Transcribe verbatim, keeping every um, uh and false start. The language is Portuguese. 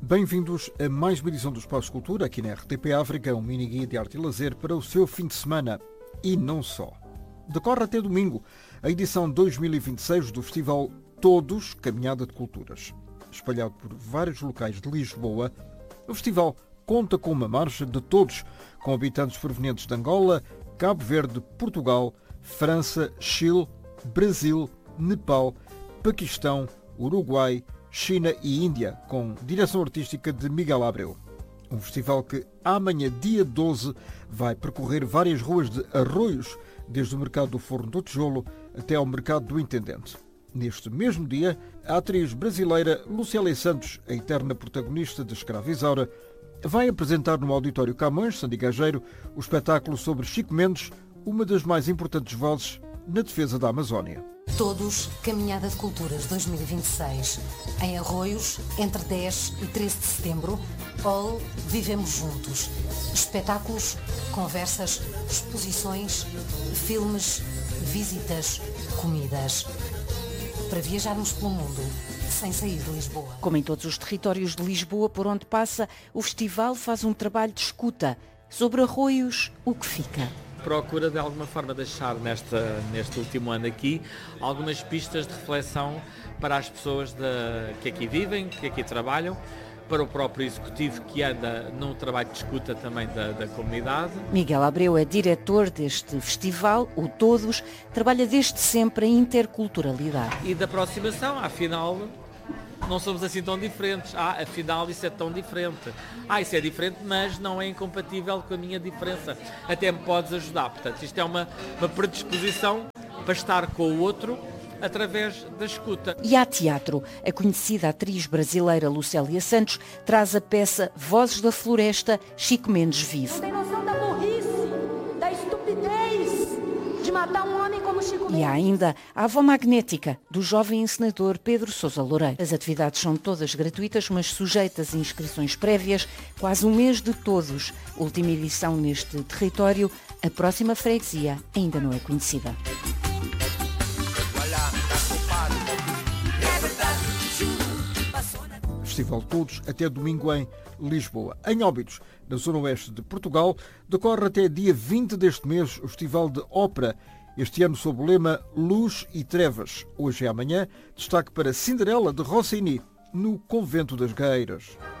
Bem-vindos a mais uma edição do Espaço Cultura, aqui na R T P África, um mini-guia de arte e lazer para o seu fim de semana. E não só. Decorre até domingo a edição dois mil e vinte e seis do Festival Todos Caminhada de Culturas. Espalhado por vários locais de Lisboa, o festival conta com uma marcha de todos, com habitantes provenientes de Angola, Cabo Verde, Portugal, França, Chile, Brasil, Nepal, Paquistão, Uruguai, China e Índia, com direção artística de Miguel Abreu. Um festival que amanhã, dia doze, vai percorrer várias ruas de Arroios, desde o mercado do Forno do Tijolo até ao mercado do Intendente. Neste mesmo dia, a atriz brasileira Lucélia Santos, a eterna protagonista de Escrava Isaura, vai apresentar no Auditório Camões, Sandigageiro, o espetáculo sobre Chico Mendes, uma das mais importantes vozes na defesa da Amazónia. Todos Caminhada de Culturas dois mil e vinte e seis. Em Arroios, entre dez e treze de setembro, All Vivemos Juntos. Espetáculos, conversas, exposições, filmes, visitas, comidas. Para viajarmos pelo mundo sem sair de Lisboa. Como em todos os territórios de Lisboa por onde passa, o festival faz um trabalho de escuta. Sobre Arroios, o que fica? Procura de alguma forma deixar nesta, neste último ano aqui algumas pistas de reflexão para as pessoas de, que aqui vivem, que aqui trabalham, para o próprio executivo que anda num trabalho de escuta também da, da comunidade. Miguel Abreu é diretor deste festival, o Todos, trabalha desde sempre a interculturalidade. E da aproximação, afinal, não somos assim tão diferentes. Ah, afinal isso é tão diferente. Ah, isso é diferente, mas não é incompatível com a minha diferença. Até me podes ajudar. Portanto, isto é uma, uma predisposição para estar com o outro através da escuta. E há teatro. A conhecida atriz brasileira Lucélia Santos traz a peça Vozes da Floresta, Chico Mendes vive. Não tem noção da burrice, da estupidez de matar um homem como Chico Mendes. E há ainda a avó magnética do jovem encenador Pedro Sousa Loureiro. As atividades são todas gratuitas, mas sujeitas a inscrições prévias, quase um mês de todos. Última edição neste território, a próxima freguesia ainda não é conhecida. Festival Todos até domingo em Lisboa. Em Óbidos, na zona oeste de Portugal, decorre até dia vinte deste mês o Festival de Ópera, este ano sob o lema Luz e Trevas. Hoje e amanhã, destaque para Cinderela de Rossini, no Convento das Gaeiras.